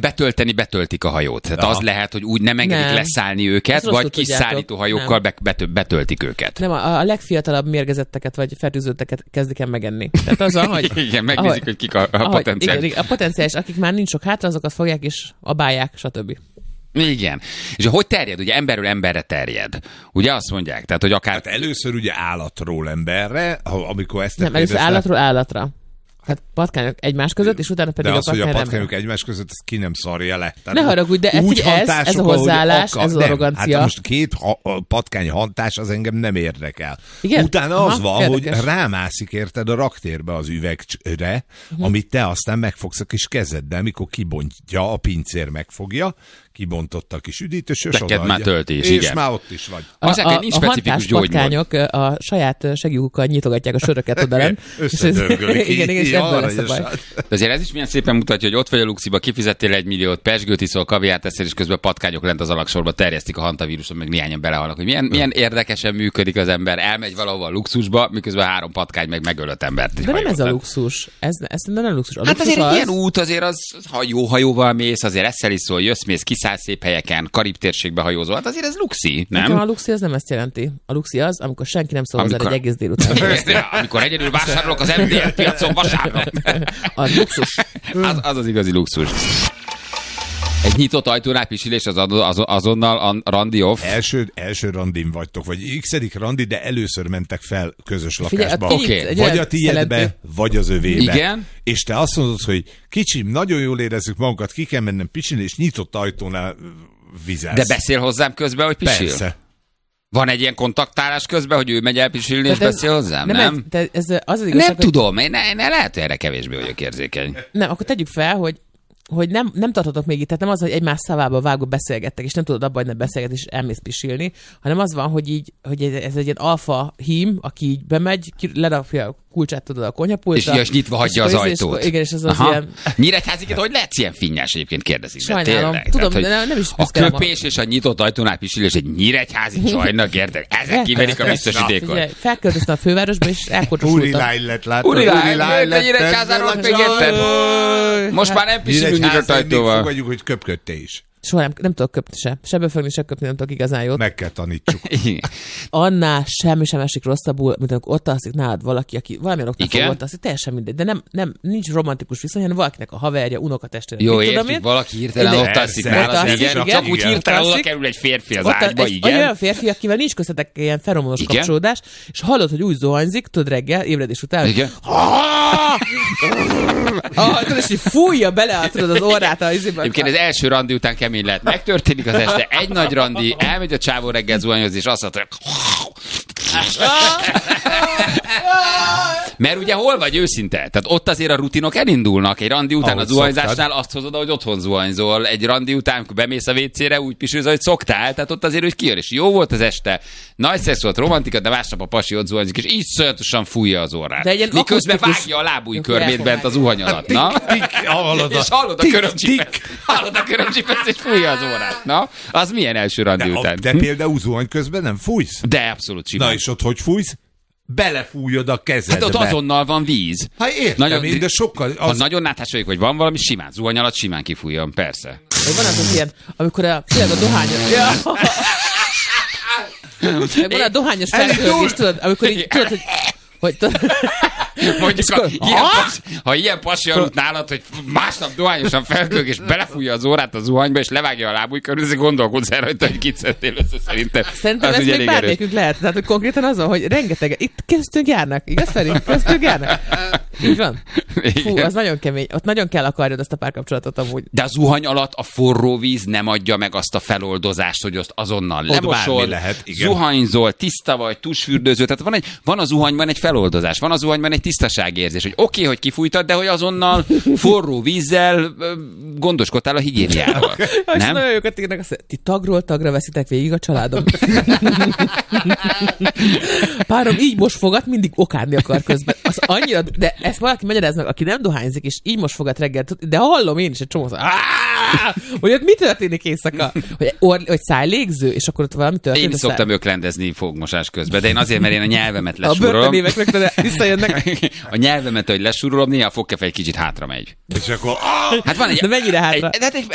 betöltik a hajót. Tehát az lehet, hogy úgy nem engedik leszállni őket, vagy kis szállítóhajókkal betöltik őket. Nem, a legfiatalabb mérgezetteket, vagy fertőzötteket kezdik el megenni. Tehát az, hogy... Igen, megnézik, hogy kik a potenciális. Igen, a potenciális, akik már nincs sok hátra, azokat fogják és abálják, stb. Igen. És hogy terjed? Ugye emberről emberre terjed. Ugye azt mondják? Tehát, hogy akár... Hát először ugye állatról emberre, amikor ezt... Nem, először állatról állatra. Hát patkányok egymás között, és utána pedig de a az, hogy a patkányok ember. egymás között, ezt ki nem szarja le. Tehát ne haragudj, de ez a hozzáállás, ez az arrogancia. Hát most két patkány hantás, az engem nem érdekel. Igen? Utána az van, érdekes. hogy rámászik érted a raktérbe az üvegre, amit te aztán megfogsz a kis kezeddel, mikor kibontja, a pincér megfogja, kibontotta a kis üdítős, és neked már tölti is, és igen. már ott is vagy. A hantás patkányok a saját segjukkal nyitogatják a söröket odalent. Összedörgölik. Igen, és ebből lesz a baj. Azért ez is milyen szépen mutatja, hogy ott vagy a Luxiba, kifizettél 1 milliót, pesgőt iszol, kaviárt eszel, és közben a patkányok lent az alagsorba terjesztik a hantavíruson, meg néhányan belehalnak. Hogy milyen érdekesen működik az ember, elmegy valahova a luxusba, miközben 3 patkány megöl 5 embert. De nem ez a luxus. Ez nem luxus. Hát azért egy ilyen út, azért az, ha jó hajóval mész, azért eszel iszol, jössz-mész, kiszállsz szép helyeken, Karib térségbe hajózol. Hát azért ez luxi, nem? Nekem a luxi az nem ezt jelenti. A luxi az, amikor senki nem szól hozzá egy egész délután. Amikor egyedül vásárolok az MDL piacon vasárnap. Az luxus. Az igazi luxus. Egy nyitott ajtónál pisilés azonnal randi off. Első randin vagytok, vagy x-edik randi, de először mentek fel közös Figyelj, lakásba. Vagy a tiédbe, vagy az övébe. Igen. És te azt mondod, hogy kicsim, nagyon jól érezzük magunkat, ki kell mennem pisilni, és nyitott ajtónál vizelsz. De beszél hozzám közben, hogy pisil? Persze. Van egy ilyen kontaktálás közben, hogy ő megy el pisilni, és beszél hozzám, nem? Az igazság, nem tudom, én lehet, hogy erre kevésbé vagyok érzékeny. Nem, akkor tegyük fel, hogy nem tartotok még itt, tehát nem az, hogy egymás szavába vágó beszélgettek, és nem tudod abban, hogy ne beszélget, és elmész pisilni, hanem az van, hogy ez egy ilyen alfa hím, aki így bemegy, ledapja a kulcsát, tudod, a konyhapultra. És nyitva hagyja az ajtót. Igen, és az ilyen... Nyíregyháziként, hogy lehetsz ilyen finnyás egyébként, kérdezik. Sajnálom, tudom, de nem is a köpés és a nyitott ajtónál pisilés egy nyíregyházi csajnak, érted? Ezek kiverik a biztosítékot. Felköltöztem a fővárosba, és elkocsosultam. Úri lány lett, látod? Úri lány, a nyíregyházáról meg érted? Most már nem pisilünk nyitott ajtóval. Fogadjuk, hogy köpködte is. Soha nem tudok köpni se befogni, se köpni, nem tudok igazán jót. Meg kell tanítsuk. Annál semmi sem esik rosszabbul, mint amikor ott alszik nálad valaki, aki valamilyen oknál fog ott alszik, teljesen mindegy. De nincs romantikus viszony, hanem valakinek a haverja, unokatestvére. Jó, értjük, valaki hirtelen ott alszik nálad, igen, csak úgy hirtelen oda kerül egy férfi az ágyba, igen. Olyan férfi, akivel nincs köztetek ilyen feromonos kapcsolódás, és hallod, hogy úgy zuhanyzik, tudod reggel, ébredés után, igen. Tudod, és így fújja bele az orrát a izébe. Egyébként az első randi után kemény lehet. Megtörténik az este, egy nagy randi, elmegy a csávó reggel zuhanyozni, és azt mondta, hogy... Mert ugye hol vagy őszinte? Tehát ott azért a rutinok elindulnak. Egy randi után a zuhanyzásnál azt hozod, hogy otthon zuhanyzol. Egy randi után, amikor bemész a WC-re, úgy pisilsz, hogy szoktál. Tehát ott azért, hogy kijön, és jó volt az este. Nagy szex volt, romantika, de másnap a pasi ott zuhanyzik, és iszonyatosan fújja az orrát. Miközben vágja a lábúj körmét bent az zuhany alatt. Na? És hallod a körömcsipet, és fújja az orrát. Na? Az milyen első randi után? De például zuhany közben nem fújsz? De abszolút simán. Na és ott hogy fújsz? Belefújod a kezedbe. Hát ott azonnal van víz. Hát értem de sokkal... Ha nagyon náthás vagyok, vagy van valami, simán, zuhany alatt simán kifújjam, persze. Van az ilyen, amikor tényleg a dohányos... Van a dohányos felhőgés, tudod, amikor így tudod, hogy mondjuk, ha ilyen pasi aludt nálad, hogy másnap dohányosan felkölg, és belefújja az órát a zuhanyba, és levágja a lábúj körül, ezért gondolkodsz el rajta, hogy kit szedtél össze szerintem. Szerintem ez még bármelyikünk lehet. Tehát, hogy konkrétan azon, hogy rengeteg, itt köztünk járnak, igaz Feri? Köztünk járnak. Így van. Fú, az nagyon kemény. Ott nagyon kell akarjad azt a párkapcsolatot amúgy. De a zuhany alatt a forró víz nem adja meg azt a feloldozást, hogy azt azonnal lemosol, lehet, zuhanyzol, tiszta vagy, tusfürdőző. Tehát van a zuhanyban egy feloldozás, van a zuhanyban egy tisztaságérzés, hogy oké, hogy kifújtad, de hogy azonnal forró vízzel gondoskodtál a higiéniával. Nem? Nagyon jókat írnak, ti tagról tagra veszitek végig a családom. Párom így most fogat, mindig okádni akar közben. Az annyira, de ezt valaki magyaráz meg, aki nem dohányzik, és így most fogat reggel, de hallom én is egy csomó, hogy ott mi történik éjszaka? Hogy szájlégző, és akkor ott valami történik. Én is szoktam öklendezni fogmosás közben, de én azért, mert én a nyelvemet lesúrolom. A börtönévek visszajönnek. A nyelvemet, hogy lesúrolom, néha a fogkefe egy kicsit hátra megy. És akkor... Hát van egy... De mennyire hátra?